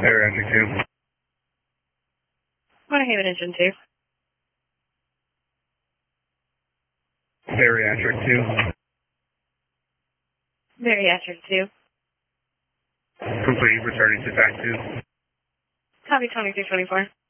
Bariatric 2. Monohaven Engine 2. Bariatric 2. Bariatric 2. Complete, returning to Fact 2. Copy 2324.